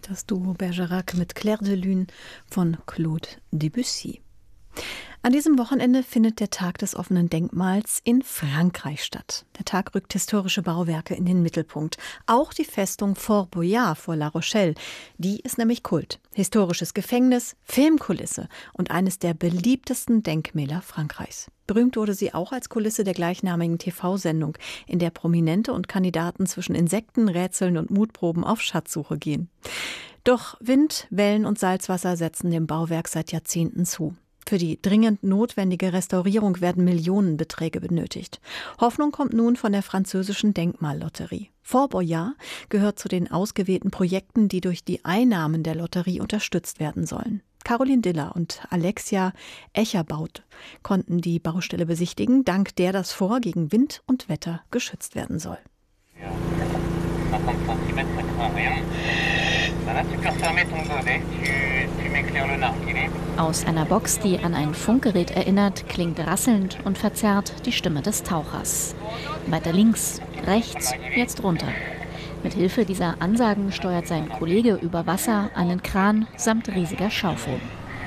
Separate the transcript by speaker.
Speaker 1: das Duo Bergerac mit Clair de Lune von Claude Debussy. An diesem Wochenende findet der Tag des offenen Denkmals in Frankreich statt. Der Tag rückt historische Bauwerke in den Mittelpunkt. Auch die Festung Fort Boyard vor La Rochelle, die ist nämlich Kult. Historisches Gefängnis, Filmkulisse und eines der beliebtesten Denkmäler Frankreichs. Berühmt wurde sie auch als Kulisse der gleichnamigen TV-Sendung, in der Prominente und Kandidaten zwischen Insekten, Rätseln und Mutproben auf Schatzsuche gehen. Doch Wind, Wellen und Salzwasser setzen dem Bauwerk seit Jahrzehnten zu. Für die dringend notwendige Restaurierung werden Millionenbeträge benötigt. Hoffnung kommt nun von der französischen Denkmallotterie. Fort Boyard gehört zu den ausgewählten Projekten, die durch die Einnahmen der Lotterie unterstützt werden sollen. Caroline Diller und Alexia Echerbaut konnten die Baustelle besichtigen, dank der das Fort gegen Wind und Wetter geschützt werden soll.
Speaker 2: Aus einer Box, die an ein Funkgerät erinnert, klingt rasselnd und verzerrt die Stimme des Tauchers. Weiter links, rechts, jetzt runter. Mit Hilfe dieser Ansagen steuert sein Kollege über Wasser einen Kran samt riesiger Schaufel.